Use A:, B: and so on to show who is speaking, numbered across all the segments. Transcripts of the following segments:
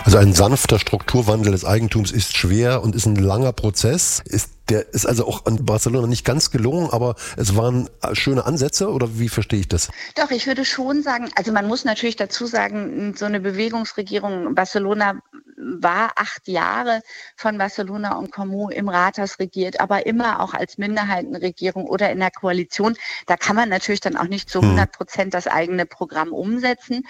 A: Also ein sanfter Strukturwandel des Eigentums ist schwer und ist ein langer Prozess. Der ist also auch an Barcelona nicht ganz gelungen, aber es waren schöne Ansätze, oder wie verstehe ich das?
B: Doch, ich würde schon sagen, also man muss natürlich dazu sagen, so eine Bewegungsregierung, Barcelona war 8 Jahre von Barcelona und Comú im Rathaus regiert, aber immer auch als Minderheitenregierung oder in der Koalition. Da kann man natürlich dann auch nicht zu 100% das eigene Programm umsetzen.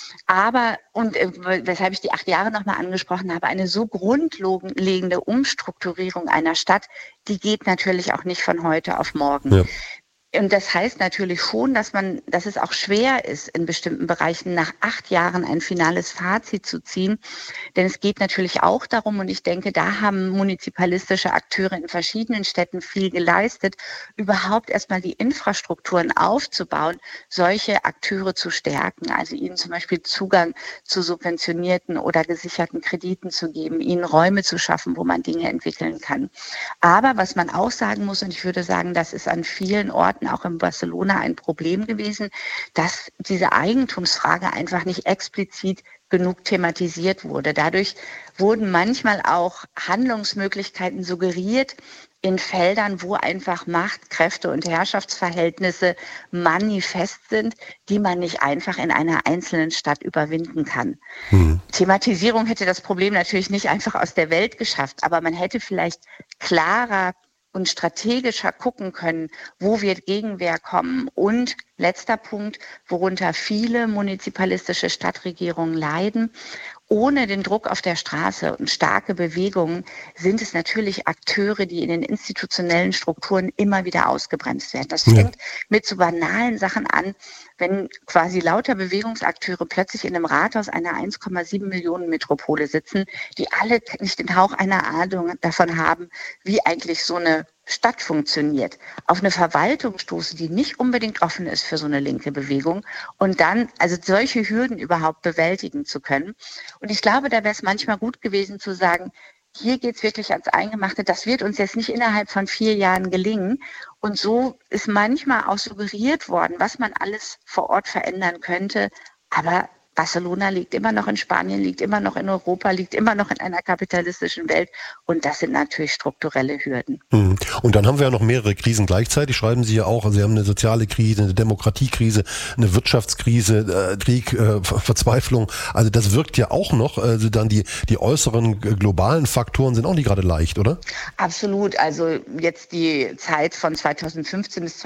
B: Aber, und weshalb ich die 8 Jahre nochmal angesprochen habe, eine so grundlegende Umstrukturierung einer Stadt, die geht natürlich auch nicht von heute auf morgen.
A: Ja.
B: Und das heißt natürlich schon, dass es auch schwer ist, in bestimmten Bereichen nach 8 Jahren ein finales Fazit zu ziehen. Denn es geht natürlich auch darum, und ich denke, da haben munizipalistische Akteure in verschiedenen Städten viel geleistet, überhaupt erstmal die Infrastrukturen aufzubauen, solche Akteure zu stärken, also ihnen zum Beispiel Zugang zu subventionierten oder gesicherten Krediten zu geben, ihnen Räume zu schaffen, wo man Dinge entwickeln kann. Aber was man auch sagen muss, und ich würde sagen, das ist an vielen Orten auch in Barcelona ein Problem gewesen, dass diese Eigentumsfrage einfach nicht explizit genug thematisiert wurde. Dadurch wurden manchmal auch Handlungsmöglichkeiten suggeriert in Feldern, wo einfach Macht, Kräfte und Herrschaftsverhältnisse manifest sind, die man nicht einfach in einer einzelnen Stadt überwinden kann. Thematisierung hätte das Problem natürlich nicht einfach aus der Welt geschafft, aber man hätte vielleicht klarer und strategischer gucken können, wo wird Gegenwehr kommen. Und letzter Punkt, worunter viele munizipalistische Stadtregierungen leiden. Ohne den Druck auf der Straße und starke Bewegungen sind es natürlich Akteure, die in den institutionellen Strukturen immer wieder ausgebremst werden. Das fängt mit so banalen Sachen an, wenn quasi lauter Bewegungsakteure plötzlich in einem Rathaus einer 1,7 Millionen Metropole sitzen, die alle nicht den Hauch einer Ahnung davon haben, wie eigentlich so eine Stadt funktioniert, auf eine Verwaltung stoßen, die nicht unbedingt offen ist für so eine linke Bewegung und dann also solche Hürden überhaupt bewältigen zu können. Und ich glaube, da wäre es manchmal gut gewesen zu sagen, hier geht es wirklich ans Eingemachte. Das wird uns jetzt nicht innerhalb von 4 Jahren gelingen. Und so ist manchmal auch suggeriert worden, was man alles vor Ort verändern könnte. Aber Barcelona liegt immer noch in Spanien, liegt immer noch in Europa, liegt immer noch in einer kapitalistischen Welt. Und das sind natürlich strukturelle Hürden.
A: Und dann haben wir ja noch mehrere Krisen gleichzeitig, schreiben Sie ja auch. Also Sie haben eine soziale Krise, eine Demokratiekrise, eine Wirtschaftskrise, Krieg, Verzweiflung. Also das wirkt ja auch noch. Also dann die äußeren globalen Faktoren sind auch nicht gerade leicht, oder?
B: Absolut. Also jetzt die Zeit von 2015 bis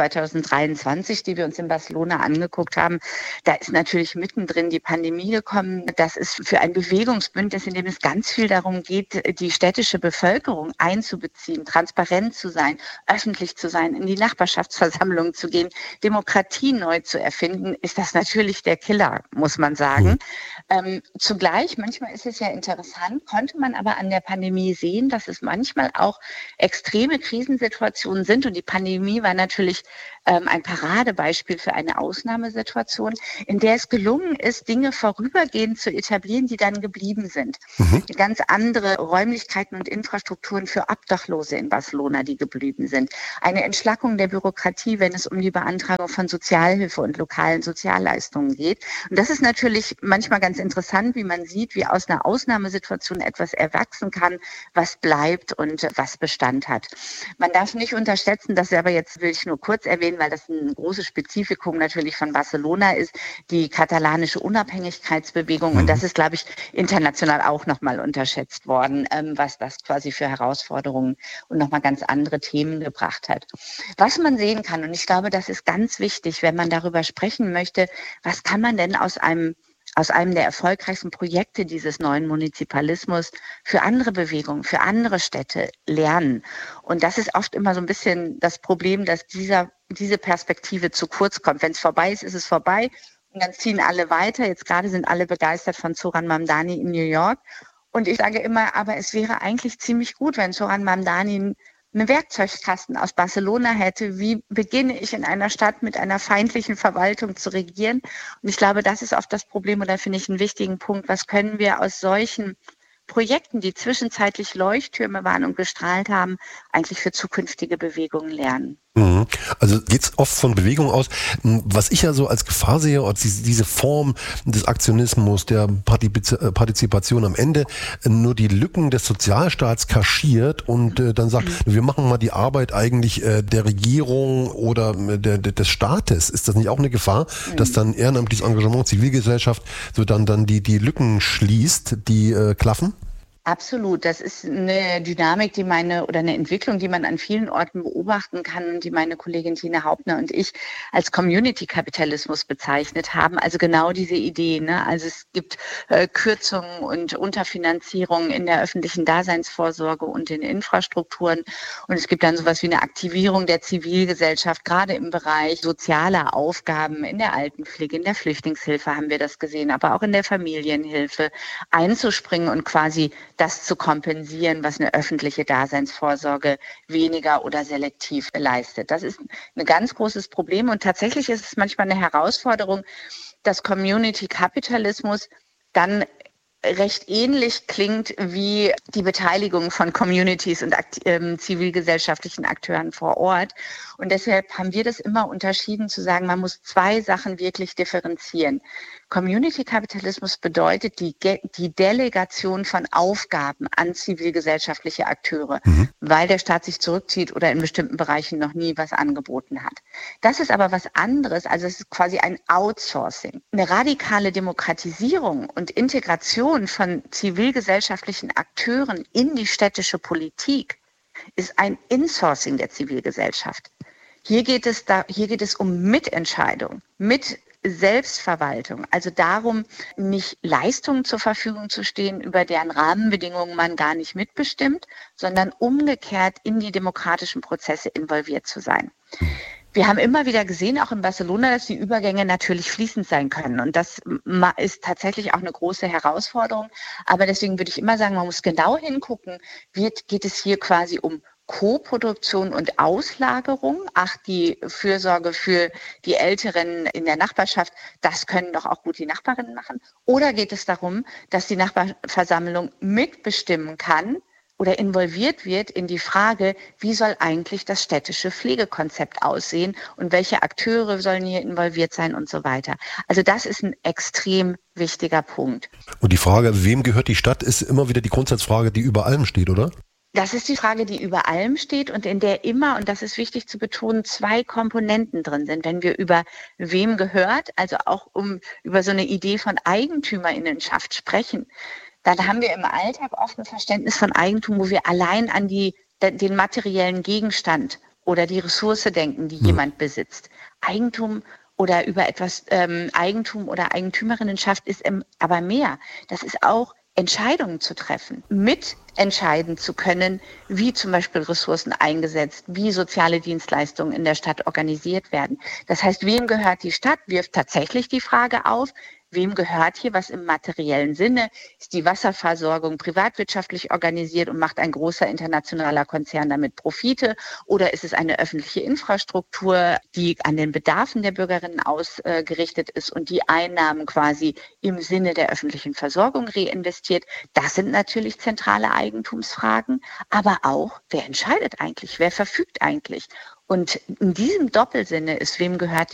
B: 2023, die wir uns in Barcelona angeguckt haben, da ist natürlich mittendrin die Pandemie gekommen. Das ist für ein Bewegungsbündnis, in dem es ganz viel darum geht, die städtische Bevölkerung einzubeziehen, transparent zu sein, öffentlich zu sein, in die Nachbarschaftsversammlungen zu gehen, Demokratie neu zu erfinden, ist das natürlich der Killer, muss man sagen. Zugleich, manchmal ist es ja interessant, konnte man aber an der Pandemie sehen, dass es manchmal auch extreme Krisensituationen sind. Und die Pandemie war natürlich ein Paradebeispiel für eine Ausnahmesituation, in der es gelungen ist, Dinge vorübergehend zu etablieren, die dann geblieben sind. Ganz andere Räumlichkeiten und Infrastrukturen für Obdachlose in Barcelona, die geblieben sind. Eine Entschlackung der Bürokratie, wenn es um die Beantragung von Sozialhilfe und lokalen Sozialleistungen geht. Und das ist natürlich manchmal ganz interessant, wie man sieht, wie aus einer Ausnahmesituation etwas erwachsen kann, was bleibt und was Bestand hat. Man darf nicht unterschätzen, das aber jetzt will ich nur kurz erwähnen, weil das ein großes Spezifikum natürlich von Barcelona ist, die katalanische Unabhängigkeitsbewegung. Und das ist, glaube ich, international auch nochmal unterschätzt worden, was das quasi für Herausforderungen und nochmal ganz andere Themen gebracht hat. Was man sehen kann, und ich glaube, das ist ganz wichtig, wenn man darüber sprechen möchte, was kann man denn aus einem der erfolgreichsten Projekte dieses neuen Munizipalismus für andere Bewegungen, für andere Städte lernen. Und das ist oft immer so ein bisschen das Problem, dass diese Perspektive zu kurz kommt. Wenn es vorbei ist, ist es vorbei. Und dann ziehen alle weiter. Jetzt gerade sind alle begeistert von Zoran Mamdani in New York. Und ich sage immer, aber es wäre eigentlich ziemlich gut, wenn Zoran Mamdani einen Werkzeugkasten aus Barcelona hätte. Wie beginne ich in einer Stadt mit einer feindlichen Verwaltung zu regieren? Und ich glaube, das ist oft das Problem, oder finde ich einen wichtigen Punkt. Was können wir aus solchen Projekten, die zwischenzeitlich Leuchttürme waren und gestrahlt haben, eigentlich für zukünftige Bewegungen lernen?
A: Mhm. Also geht's oft von Bewegung aus. Was ich ja so als Gefahr sehe, diese Form des Aktionismus, der Partizipation am Ende nur die Lücken des Sozialstaats kaschiert und dann sagt, wir machen mal die Arbeit eigentlich der Regierung oder des Staates. Ist das nicht auch eine Gefahr, dass dann ehrenamtliches Engagement, Zivilgesellschaft so dann die Lücken schließt, die klaffen?
B: Absolut. Das ist eine Dynamik, oder eine Entwicklung, die man an vielen Orten beobachten kann und die meine Kollegin Tina Hauptner und ich als Community-Kapitalismus bezeichnet haben. Also genau diese Idee, ne? Also es gibt Kürzungen und Unterfinanzierung in der öffentlichen Daseinsvorsorge und in Infrastrukturen. Und es gibt dann sowas wie eine Aktivierung der Zivilgesellschaft, gerade im Bereich sozialer Aufgaben, in der Altenpflege, in der Flüchtlingshilfe haben wir das gesehen, aber auch in der Familienhilfe einzuspringen und quasi das zu kompensieren, was eine öffentliche Daseinsvorsorge weniger oder selektiv leistet. Das ist ein ganz großes Problem und tatsächlich ist es manchmal eine Herausforderung, dass Community-Kapitalismus dann recht ähnlich klingt wie die Beteiligung von Communities und zivilgesellschaftlichen Akteuren vor Ort. Und deshalb haben wir das immer unterschieden zu sagen, man muss zwei Sachen wirklich differenzieren. Community-Kapitalismus bedeutet die Delegation von Aufgaben an zivilgesellschaftliche Akteure, weil der Staat sich zurückzieht oder in bestimmten Bereichen noch nie was angeboten hat. Das ist aber was anderes, also es ist quasi ein Outsourcing. Eine radikale Demokratisierung und Integration von zivilgesellschaftlichen Akteuren in die städtische Politik ist ein Insourcing der Zivilgesellschaft. Hier geht es um Mitentscheidung, mit Selbstverwaltung, also darum, nicht Leistungen zur Verfügung zu stehen, über deren Rahmenbedingungen man gar nicht mitbestimmt, sondern umgekehrt in die demokratischen Prozesse involviert zu sein. Wir haben immer wieder gesehen, auch in Barcelona, dass die Übergänge natürlich fließend sein können. Und das ist tatsächlich auch eine große Herausforderung. Aber deswegen würde ich immer sagen, man muss genau hingucken, geht es hier quasi um Koproduktion und Auslagerung. Ach, die Fürsorge für die Älteren in der Nachbarschaft, das können doch auch gut die Nachbarinnen machen. Oder geht es darum, dass die Nachbarversammlung mitbestimmen kann oder involviert wird in die Frage, wie soll eigentlich das städtische Pflegekonzept aussehen und welche Akteure sollen hier involviert sein und so weiter. Also das ist ein extrem wichtiger Punkt.
A: Und die Frage, wem gehört die Stadt, ist immer wieder die Grundsatzfrage, die über allem steht, oder?
B: Das ist die Frage, die über allem steht und in der immer, und das ist wichtig zu betonen, zwei Komponenten drin sind. Wenn wir über wem gehört, also auch über so eine Idee von Eigentümerinnenschaft sprechen, dann haben wir im Alltag oft ein Verständnis von Eigentum, wo wir allein an den materiellen Gegenstand oder die Ressource denken, die jemand besitzt. Eigentum oder Eigentum oder Eigentümerinnenschaft ist aber mehr. Das ist auch Entscheidungen zu treffen, mitentscheiden zu können, wie zum Beispiel Ressourcen eingesetzt, wie soziale Dienstleistungen in der Stadt organisiert werden. Das heißt, wem gehört die Stadt, wirft tatsächlich die Frage auf, wem gehört hier was im materiellen Sinne? Ist die Wasserversorgung privatwirtschaftlich organisiert und macht ein großer internationaler Konzern damit Profite? Oder ist es eine öffentliche Infrastruktur, die an den Bedarfen der Bürgerinnen ausgerichtet ist und die Einnahmen quasi im Sinne der öffentlichen Versorgung reinvestiert? Das sind natürlich zentrale Eigentumsfragen, aber auch, wer entscheidet eigentlich, wer verfügt eigentlich? Und in diesem Doppelsinne ist, wem gehört